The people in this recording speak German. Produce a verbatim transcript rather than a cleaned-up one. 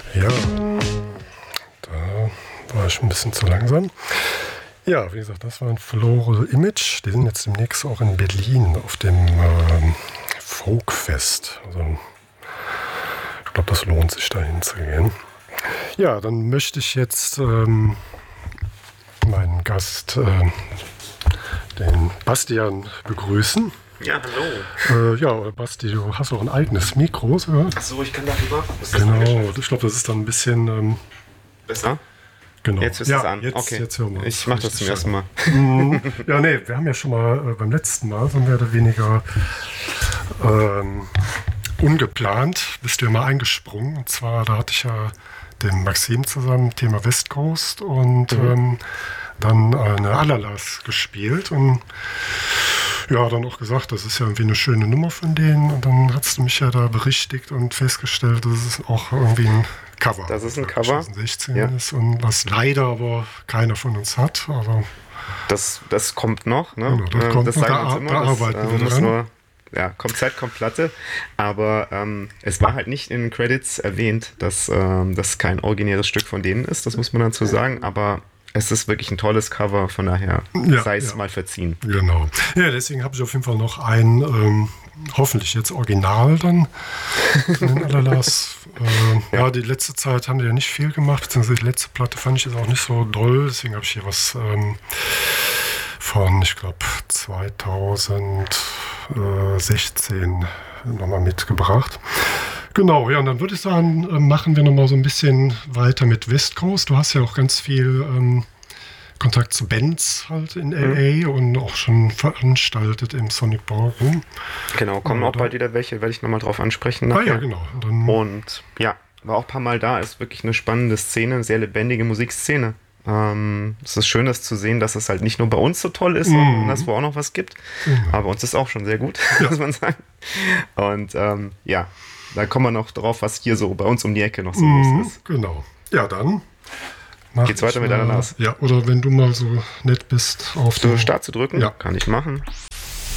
Ja, da war ich ein bisschen zu langsam. Ja, wie gesagt, das war ein Floral Image. Die sind jetzt demnächst auch in Berlin auf dem ähm, Folkfest. Also, ich glaube, das lohnt sich, da hinzugehen. Ja, dann möchte ich jetzt ähm, meinen Gast, äh, den Bastian, begrüßen. Ja, hallo. Äh, ja, Basti, du hast auch ein eigenes Mikro, oder? Achso, ich kann darüber. Genau, ich glaube, das ist dann ein bisschen... Ähm, besser? Genau. Jetzt ist ja, es an. Jetzt, okay. jetzt hören wir ich mache das zum ersten Mal. Ja, nee, wir haben ja schon mal äh, beim letzten Mal, so mehr oder weniger ähm, ungeplant, bist du ja mal eingesprungen. Und zwar, da hatte ich ja den Maxim zusammen, Thema West Coast und mhm. ähm, dann eine Alalas gespielt und ja, dann auch gesagt, das ist ja irgendwie eine schöne Nummer von denen. Und dann hast du mich ja da berichtigt und festgestellt, das ist auch irgendwie ein Cover. Das ist ein Cover. sechzehn ja. ist und was leider aber keiner von uns hat. Aber das, das kommt noch. Ne? Genau, das, kommt das noch, sagen da, wir uns immer. da das, arbeiten äh, wir muss dran. nur, ja, kommt Zeit, kommt Platte. Aber ähm, es war halt nicht in den Credits erwähnt, dass ähm, das kein originäres Stück von denen ist. Das muss man dazu sagen. Aber es ist wirklich ein tolles Cover, von daher ja, sei es ja. mal verziehen. Genau. Ja, deswegen habe ich auf jeden Fall noch ein, ähm, hoffentlich jetzt Original dann von den Alalas. äh, ja. ja, die letzte Zeit haben die ja nicht viel gemacht, beziehungsweise die letzte Platte fand ich jetzt auch nicht so doll, deswegen habe ich hier was ähm, von, ich glaube, zweitausendsechzehn nochmal mitgebracht. Genau, ja, und dann würde ich sagen, äh, machen wir nochmal so ein bisschen weiter mit West Coast. Du hast ja auch ganz viel ähm, Kontakt zu Bands halt in L A mhm. und auch schon veranstaltet im Sonic Ballroom. Genau, kommen auch bald wieder welche, werde ich nochmal drauf ansprechen. Ah ja, genau. Dann und ja, war auch ein paar Mal da, ist wirklich eine spannende Szene, eine sehr lebendige Musikszene. Ähm, es ist schön, das zu sehen, dass es halt nicht nur bei uns so toll ist, mhm. sondern dass es wo auch noch was gibt. Mhm. Aber bei uns ist auch schon sehr gut, ja. muss man sagen. Und ähm, ja, da kommen wir noch drauf, was hier so bei uns um die Ecke noch so mhm, los ist. Genau. Ja, dann geht's weiter mit Ananas. Ja, oder wenn du mal so nett bist, auf den Start zu drücken, ja. kann ich machen.